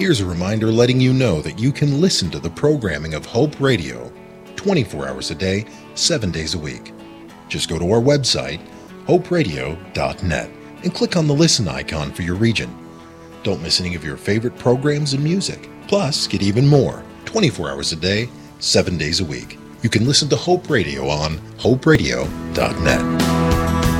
Here's a reminder letting you know that you can listen to the programming of Hope Radio 24 hours a day, 7 days a week. Just go to our website, hoperadio.net, and click on the listen icon for your region. Don't miss any of your favorite programs and music. Plus, get even more 24 hours a day, 7 days a week. You can listen to Hope Radio on hoperadio.net.